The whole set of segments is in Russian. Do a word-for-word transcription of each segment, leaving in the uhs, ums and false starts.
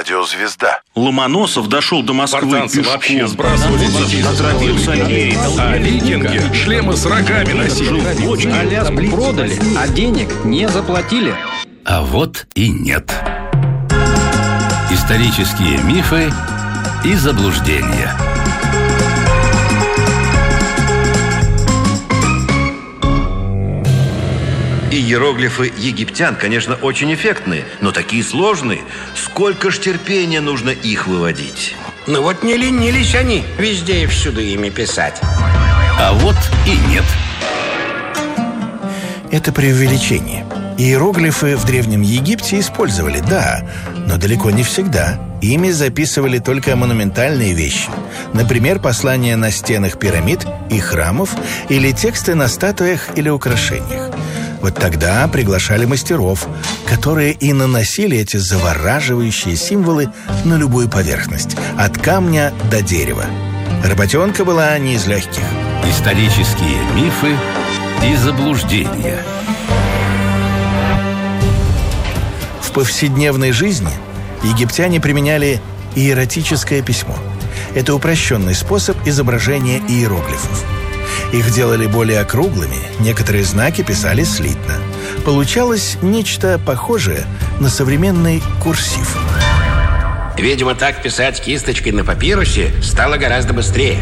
радиозвезда. Ломоносов дошел до Москвы Спартанцы пешком. вообще сбрасывали детей. Отравился Альгерий. А викинги шлемы с рогами носили. Аляску продали, а денег не заплатили. А вот и нет. Исторические мифы и заблуждения. Иероглифы египтян, конечно, очень эффектные, но такие сложные. Сколько ж терпения нужно их выводить? Ну вот не ленились они везде и всюду ими писать. А вот и нет. Это преувеличение. Иероглифы в Древнем Египте использовали, да, но далеко не всегда. Ими записывали только монументальные вещи. Например, послания на стенах пирамид и храмов или тексты на статуях или украшениях. Вот тогда приглашали мастеров, которые и наносили эти завораживающие символы на любую поверхность, от камня до дерева. Работенка была не из легких. Исторические мифы и заблуждения. В повседневной жизни египтяне применяли иератическое письмо. Это упрощенный способ изображения иероглифов. Их делали более округлыми, некоторые знаки писали слитно. Получалось нечто похожее на современный курсив. Видимо, так писать кисточкой на папирусе стало гораздо быстрее.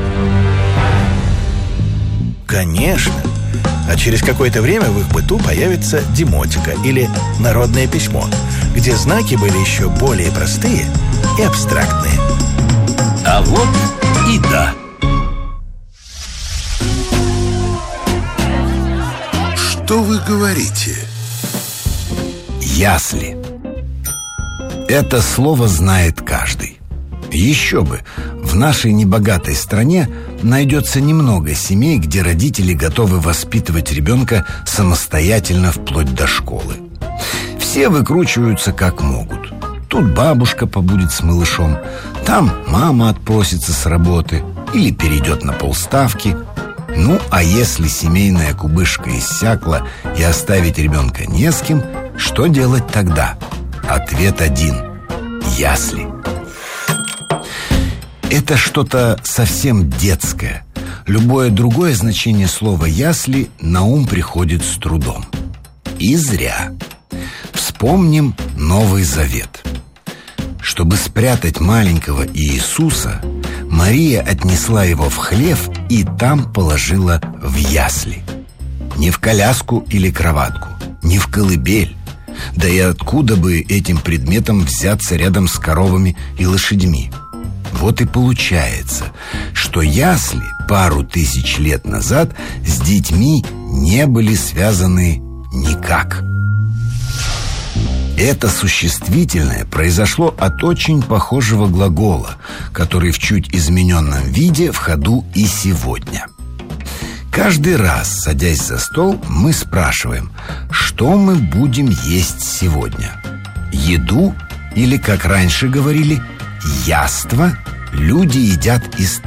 Конечно. А через какое-то время в их быту появится демотика или народное письмо, где знаки были еще более простые и абстрактные. А вот и да. Что вы говорите? Ясли. Это слово знает каждый. Еще бы, в нашей небогатой стране найдется немного семей, где родители готовы воспитывать ребенка самостоятельно вплоть до школы. Все выкручиваются как могут. Тут бабушка побудет с малышом, там мама отпросится с работы или перейдет на полставки. Ну, а если семейная кубышка иссякла и оставить ребенка не с кем, что делать тогда? Ответ один – ясли. Это что-то совсем детское. Любое другое значение слова «ясли» на ум приходит с трудом. И зря. Вспомним Новый Завет. Чтобы спрятать маленького Иисуса, Мария отнесла его в хлев и там положила в ясли. Не в коляску или кроватку, не в колыбель. Да и откуда бы этим предметом взяться рядом с коровами и лошадьми? Вот и получается, что ясли пару тысяч лет назад с детьми не были связаны никак. Это существительное произошло от очень похожего глагола, который в чуть измененном виде в ходу и сегодня. Каждый раз, садясь за стол, мы спрашиваем, что мы будем есть сегодня? Еду или, как раньше говорили, яство? Люди едят из